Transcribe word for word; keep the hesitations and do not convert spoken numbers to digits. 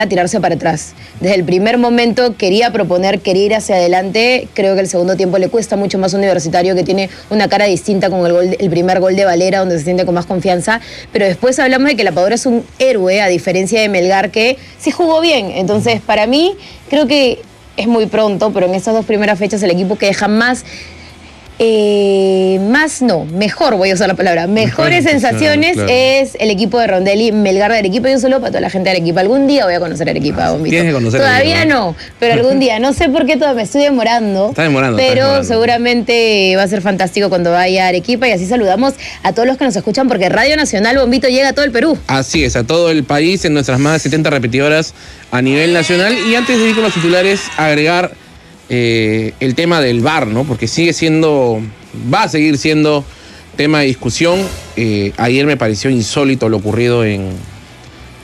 a tirarse para atrás. Desde el primer momento quería proponer, quería ir hacia adelante. Creo que el segundo tiempo le cuesta mucho más a Universitario, que tiene una cara distinta con el, gol, el primer gol de Valera, donde se siente con más confianza. Pero después hablamos de que la Padula es un héroe, a diferencia de Melgar, que sí jugó bien. Entonces, para mí, creo que es muy pronto, pero en estas dos primeras fechas el equipo que deja más... Eh, más no, mejor voy a usar la palabra, mejores sensaciones, claro, es el equipo de Rondelli, Melgar de Arequipa. Y un saludo para toda la gente de Arequipa. Algún día voy a conocer Arequipa, ah, Bombito. Tienes que conocer Todavía Arequipa, no, pero algún día. No sé por qué todavía me estoy demorando. Está demorando. Pero está demorando. seguramente va a ser fantástico cuando vaya a Arequipa. Y así saludamos a todos los que nos escuchan, porque Radio Nacional, Bombito, llega a todo el Perú. Así es, a todo el país, en nuestras más de setenta repetidoras a nivel nacional. Y antes de ir con los titulares, agregar eh, el tema del V A R, ¿no? Porque sigue siendo... va a seguir siendo tema de discusión. Eh, ayer me pareció insólito lo ocurrido en,